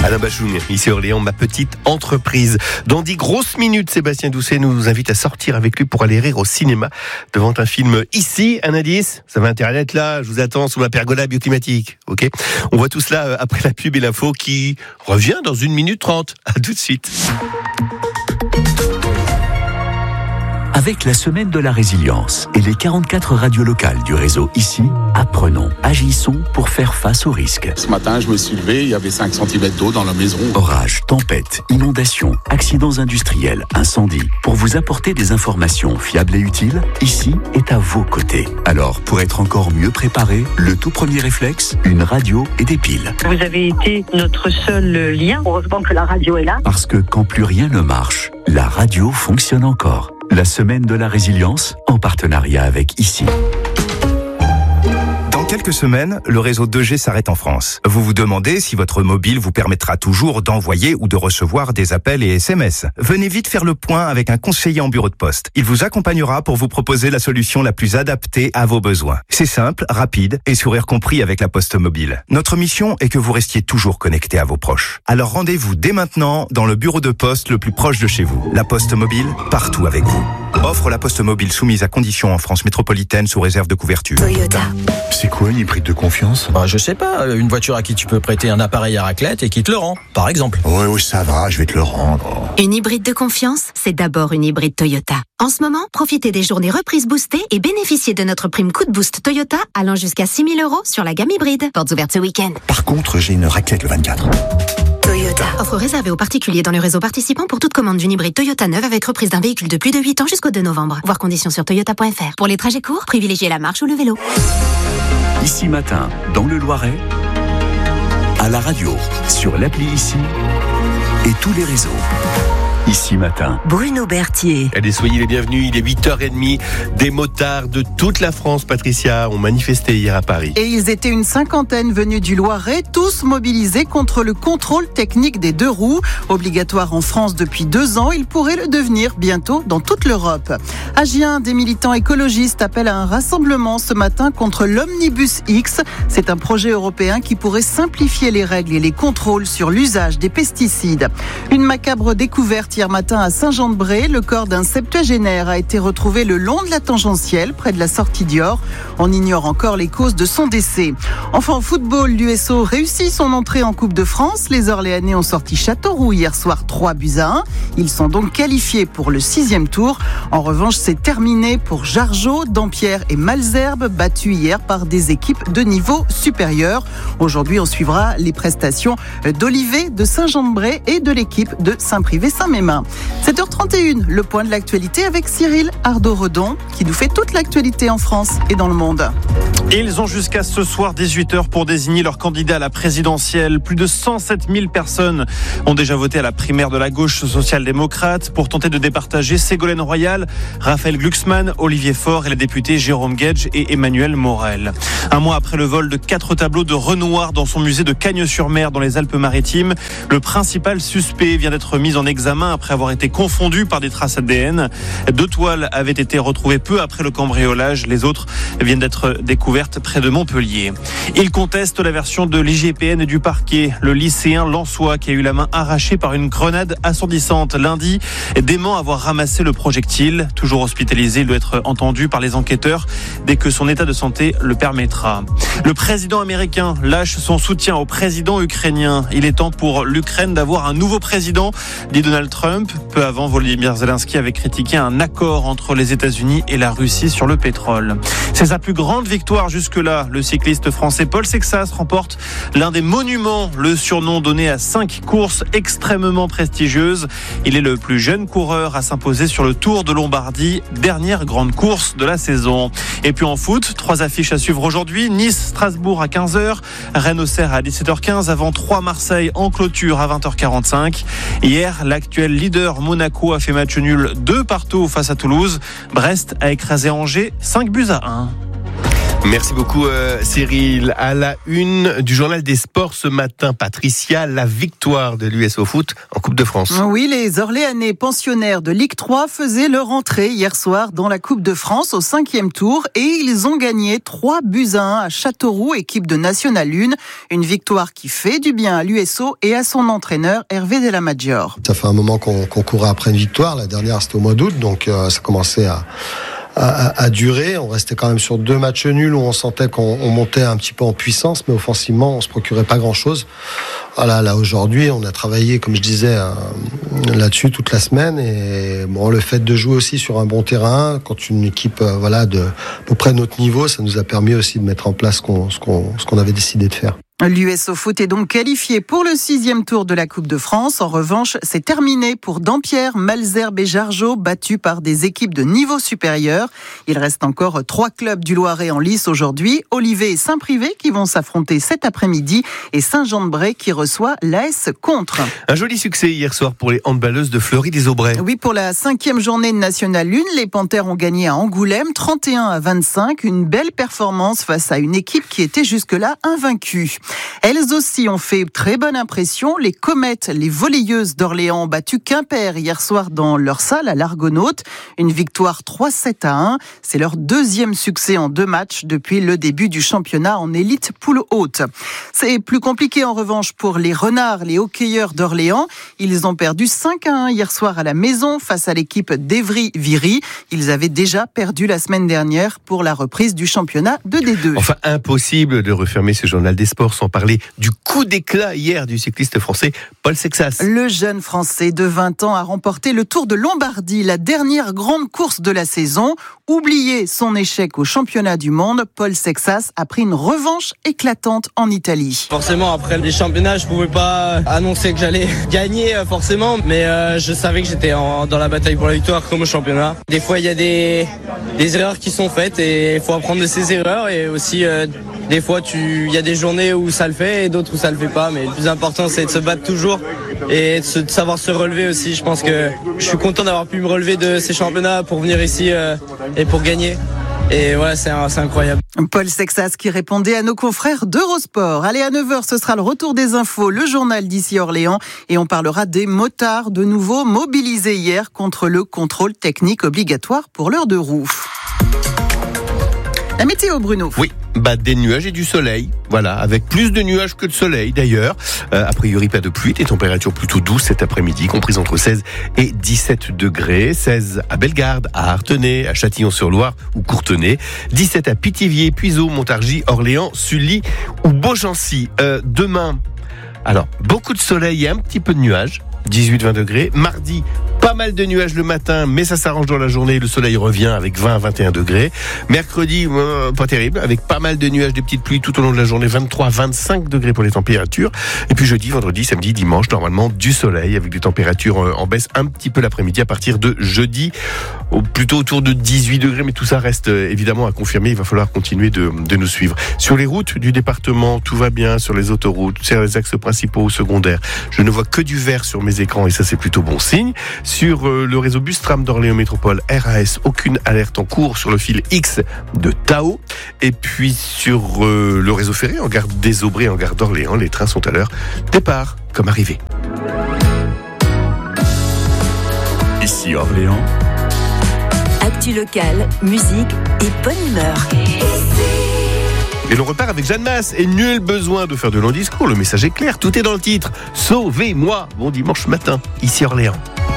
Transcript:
Alain Bachoun, ici Orléans, ma petite entreprise. Dans 10 grosses minutes, Sébastien Doucet nous invite à sortir avec lui pour aller rire au cinéma devant un film ici. Un indice, ça va intérêt d'être là, je vous attends sous ma pergola bioclimatique. Ok, on voit tout cela après la pub et l'info qui revient dans 1 minute 30. À tout de suite. Avec la semaine de la résilience et les 44 radios locales du réseau ici, apprenons, agissons pour faire face aux risques. Ce matin, je me suis levé, il y avait 5 cm d'eau dans la maison. Orages, tempêtes, inondations, accidents industriels, incendies. Pour vous apporter des informations fiables et utiles, ici est à vos côtés. Alors, pour être encore mieux préparé, le tout premier réflexe, une radio et des piles. Vous avez été notre seul lien. Heureusement que la radio est là. Parce que quand plus rien ne marche, la radio fonctionne encore. La semaine de la résilience, en partenariat avec ici. Dans quelques semaines, le réseau 2G s'arrête en France. Vous vous demandez si votre mobile vous permettra toujours d'envoyer ou de recevoir des appels et SMS. Venez vite faire le point avec un conseiller en bureau de poste. Il vous accompagnera pour vous proposer la solution la plus adaptée à vos besoins. C'est simple, rapide et sourire compris avec la Poste Mobile. Notre mission est que vous restiez toujours connecté à vos proches. Alors rendez-vous dès maintenant dans le bureau de poste le plus proche de chez vous. La Poste Mobile, partout avec vous. Offre la Poste Mobile soumise à conditions en France métropolitaine sous réserve de couverture. Toyota. C'est quoi une hybride de confiance ? Je sais pas, une voiture à qui tu peux prêter un appareil à raclette et qui te le rend, par exemple. Oui, ça va, je vais te le rendre. Une hybride de confiance, c'est d'abord une hybride Toyota. En ce moment, profitez des journées reprises boostées et bénéficiez de notre prime coup de boost Toyota allant jusqu'à 6 000 € sur la gamme hybride. Portes ouvertes ce week-end. Par contre, j'ai une raclette le 24. Toyota. Offre réservée aux particuliers dans le réseau participant pour toute commande d'une hybride Toyota neuve avec reprise d'un véhicule de plus de 8 ans jusqu'au 2 novembre. Voir conditions sur toyota.fr. Pour les trajets courts, privilégiez la marche ou le vélo. Ici matin, dans le Loiret, à la radio, sur l'appli ici et tous les réseaux. Ici matin. Bruno Berthier. Allez, soyez les bienvenus, il est 8h30. Des motards de toute la France, Patricia, ont manifesté hier à Paris. Et ils étaient une cinquantaine venus du Loiret, tous mobilisés contre le contrôle technique des 2 roues. Obligatoire en France depuis 2 ans, il pourrait le devenir bientôt dans toute l'Europe. À Gien, des militants écologistes appellent à un rassemblement ce matin contre l'Omnibus X. C'est un projet européen qui pourrait simplifier les règles et les contrôles sur l'usage des pesticides. Une macabre découverte hier matin à Saint-Jean-de-Bray. Le corps d'un septuagénaire a été retrouvé le long de la tangentielle, près de la sortie d'Yor. On ignore encore les causes de son décès. Enfin, en football, l'USO réussit son entrée en Coupe de France. Les Orléanais ont sorti Châteauroux hier soir 3-1. Ils sont donc qualifiés pour le 6e tour. En revanche, c'est terminé pour Jargeau, Dampierre et Malesherbes, battus hier par des équipes de niveau supérieur. Aujourd'hui, on suivra les prestations d'Olivet, de Saint-Jean-de-Bray et de l'équipe de Saint-Privé-Saint-Mémin. 7h31, le point de l'actualité avec Cyril Ardo-Redon qui nous fait toute l'actualité en France et dans le monde. Et ils ont jusqu'à ce soir 18h pour désigner leur candidat à la présidentielle. Plus de 107 000 personnes ont déjà voté à la primaire de la gauche social-démocrate pour tenter de départager Ségolène Royal, Raphaël Glucksmann, Olivier Faure et les députés Jérôme Guedj et Emmanuel Morel. Un mois après le vol de 4 tableaux de Renoir dans son musée de Cagnes-sur-Mer dans les Alpes-Maritimes, le principal suspect vient d'être mis en examen après avoir été confondu par des traces ADN. 2 toiles avaient été retrouvées peu après le cambriolage. Les autres viennent d'être découvertes près de Montpellier. Il conteste la version de l'IGPN et du parquet. Le lycéen lensois qui a eu la main arrachée par une grenade assourdissante lundi dément avoir ramassé le projectile. Toujours hospitalisé, il doit être entendu par les enquêteurs dès que son état de santé le permettra. Le président américain lâche son soutien au président ukrainien. Il est temps pour l'Ukraine d'avoir un nouveau président, dit Donald Trump. Peu avant, Volodymyr Zelensky avait critiqué un accord entre les États-Unis et la Russie sur le pétrole. C'est sa plus grande victoire jusque-là. Le cycliste français Paul Sexas remporte l'un des monuments, le surnom donné à 5 courses extrêmement prestigieuses. Il est le plus jeune coureur à s'imposer sur le Tour de Lombardie, dernière grande course de la saison. Et puis en foot, 3 affiches à suivre aujourd'hui. Nice-Strasbourg à 15h, Rennes-Auxerre à 17h15, avant 3 Marseille en clôture à 20h45. Hier, l'actuel leader Monaco a fait match nul 2-2 face à Toulouse. Brest a écrasé Angers 5-1. Merci beaucoup Cyril. À la une du journal des sports ce matin, Patricia, la victoire de l'USO Foot en Coupe de France. Oui, les Orléanais pensionnaires de Ligue 3 faisaient leur entrée hier soir dans la Coupe de France au 5e tour et ils ont gagné 3-1 à Châteauroux, équipe de National 1. Une victoire qui fait du bien à l'USO et à son entraîneur Hervé Delamaggiore. Ça fait un moment qu'on courait après une victoire. La dernière c'était au mois d'août, donc ça commençait à durer. On restait quand même sur 2 matchs nuls où on sentait qu'on montait un petit peu en puissance, mais offensivement on se procurait pas grand chose. Voilà, là aujourd'hui on a travaillé, comme je disais, là-dessus toute la semaine, et bon, le fait de jouer aussi sur un bon terrain contre une équipe de à peu près notre niveau, ça nous a permis aussi de mettre en place ce qu'on avait décidé de faire. L'USO Foot est donc qualifié pour le 6e tour de la Coupe de France. En revanche, c'est terminé pour Dampierre, Malesherbes et Jargeau, battus par des équipes de niveau supérieur. Il reste encore 3 clubs du Loiret en lice aujourd'hui. Olivet et Saint-Privé qui vont s'affronter cet après-midi et Saint-Jean-de-Bray qui reçoit l'AS Contre. Un joli succès hier soir pour les handballeuses de Fleury-des-Aubrais. Oui, pour la 5e journée de National 1, les Panthères ont gagné à Angoulême 31-25. Une belle performance face à une équipe qui était jusque-là invaincue. Elles aussi ont fait très bonne impression. Les Comètes, les volleyeuses d'Orléans, ont battu Quimper hier soir dans leur salle à l'Argonaute. Une victoire 3-7-1. C'est leur 2e succès en 2 matchs depuis le début du championnat en élite poule haute. C'est plus compliqué en revanche pour les Renards, les hockeyeurs d'Orléans. Ils ont perdu 5-1 hier soir à la maison face à l'équipe d'Evry-Viry. Ils avaient déjà perdu la semaine dernière pour la reprise du championnat de D2. Enfin, impossible de refermer ce journal des sports sans parler du coup d'éclat hier du cycliste français Paul Sexas. Le jeune Français de 20 ans a remporté le Tour de Lombardie, la dernière grande course de la saison. Oublié son échec au championnat du monde, Paul Sexas a pris une revanche éclatante en Italie. Forcément, après les championnats, je pouvais pas annoncer que j'allais gagner forcément, mais je savais que j'étais dans la bataille pour la victoire comme au championnat. Des fois, il y a des erreurs qui sont faites et il faut apprendre de ces erreurs, et aussi des fois, il y a des journées où ça le fait et d'autres où ça le fait pas. Mais le plus important, c'est de se battre toujours et de savoir se relever aussi. Je pense que je suis content d'avoir pu me relever de ces championnats pour venir ici et pour gagner. Et voilà, c'est incroyable. Paul Sexas qui répondait à nos confrères d'Eurosport. Allez, à 9h, ce sera le retour des infos, le journal d'ici Orléans. Et on parlera des motards de nouveau mobilisés hier contre le contrôle technique obligatoire pour l'heure de roue. La météo, Bruno. Oui, des nuages et du soleil. Voilà, avec plus de nuages que de soleil d'ailleurs. A priori, pas de pluie, des températures plutôt douces cet après-midi, comprises entre 16 et 17 degrés. 16 à Bellegarde, à Artenay, à Châtillon-sur-Loire ou Courtenay. 17 à Pithiviers, Puiseaux, Montargis, Orléans, Sully ou Beaugency. Demain, alors, beaucoup de soleil et un petit peu de nuages. 18-20 degrés. Mardi, pas mal de nuages le matin, mais ça s'arrange dans la journée. Le soleil revient avec 20-21 degrés. Mercredi, pas terrible, avec pas mal de nuages, des petites pluies tout au long de la journée. 23-25 degrés pour les températures. Et puis jeudi, vendredi, samedi, dimanche, normalement du soleil avec des températures en baisse un petit peu l'après-midi à partir de jeudi, plutôt autour de 18 degrés. Mais tout ça reste évidemment à confirmer. Il va falloir continuer de nous suivre. Sur les routes du département, tout va bien. Sur les autoroutes, sur les axes principaux ou secondaires, je ne vois que du vert sur mes écrans et ça c'est plutôt bon signe. Sur le réseau bus tram d'Orléans Métropole RAS, aucune alerte en cours sur le fil X de Tao. Et puis sur le réseau ferré en gare des Aubrais, en gare d'Orléans, les trains sont à leur départ comme arrivée. Ici Orléans. Actu locale, musique et bonne humeur. Et l'on repart avec Jeanne Masse et nul besoin de faire de longs discours, le message est clair, tout est dans le titre. Sauvez-moi, bon dimanche matin, ici Orléans.